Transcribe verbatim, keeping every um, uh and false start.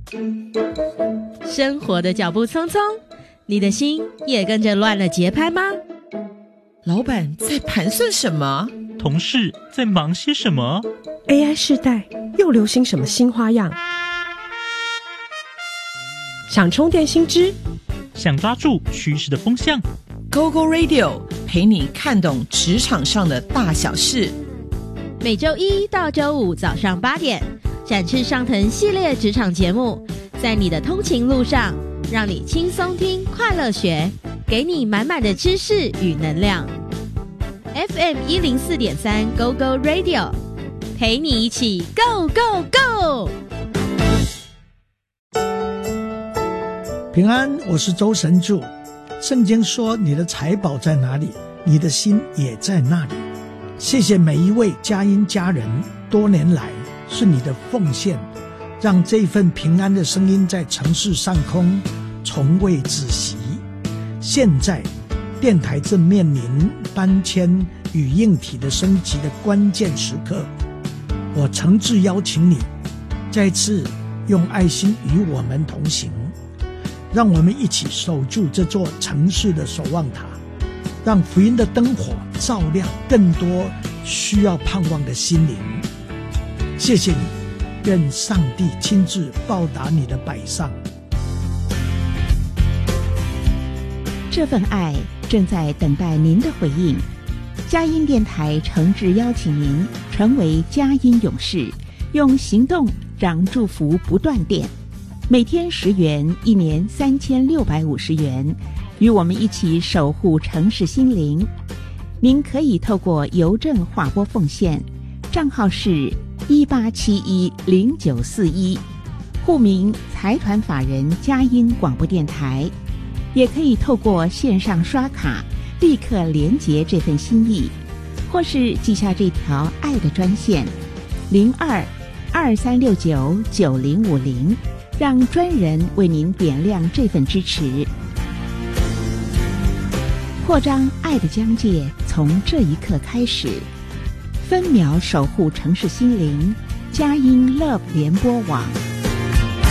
生活的脚步匆匆，你的心也跟着乱了节拍吗？ 老板在盘算什么？ 同事在忙些什么？ A I 世代又流行什么新花样？想充电新知， 想抓住趋势的风向， Go Go Radio 陪你看懂职场上的大小事。 每周一到周五早上八点，展翅上腾系列职场节目，在你的通勤路上，让你轻松听，快乐学，给你满满的知识与能量。F M 一零四点三 Go Go Radio， 陪你一起 Go Go Go。 平安，我是周神助。圣经说，你的财宝在哪里，你的心也在那里。谢谢每一位佳音家人，多年来是你的奉献，让这份平安的声音在城市上空从未止息。现在电台正面临搬迁与硬体的升级的关键时刻，我诚挚邀请你再次用爱心与我们同行，让我们一起守住这座城市的守望塔，让福音的灯火照亮更多需要盼望的心灵。谢谢你，愿上帝亲自报答你的摆上。 这份爱正在等待您的回应。佳音电台诚挚邀请您成为佳音勇士，用行动让祝福不断电。每天十元，一年三千六百五十元，与我们一起守护城市心灵。您可以透过邮政划拨奉献，账号是一八七一零九四一，户名财团法人佳音广播电台。也可以透过线上刷卡立刻连结这份心意，或是记下这条爱的专线零二二三六九九零五零，让专人为您点亮这份支持。扩张爱的疆界从这一刻开始，分秒守护城市心灵，佳音 Love 联播网。